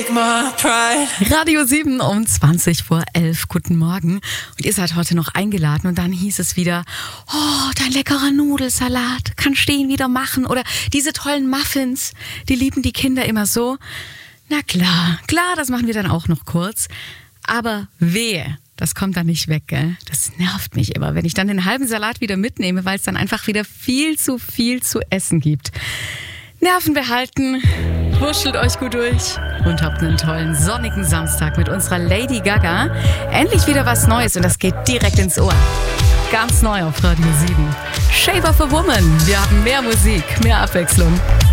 take my pride. Radio 7 um 20:11. Guten Morgen. Und ihr seid heute noch eingeladen und dann hieß es wieder, oh, dein leckerer Nudelsalat, kannst du den wieder machen? Oder diese tollen Muffins, die lieben die Kinder immer so. Na klar, das machen wir dann auch noch kurz. Aber wehe, das kommt dann nicht weg, gell? Das nervt mich immer, wenn ich dann den halben Salat wieder mitnehme, weil es dann einfach wieder viel zu essen gibt. Nerven behalten, wurschtelt euch gut durch und habt einen tollen sonnigen Samstag mit unserer Lady Gaga. Endlich wieder was Neues und das geht direkt ins Ohr. Ganz neu auf Radio 7. Shape of a Woman. Wir haben mehr Musik, mehr Abwechslung.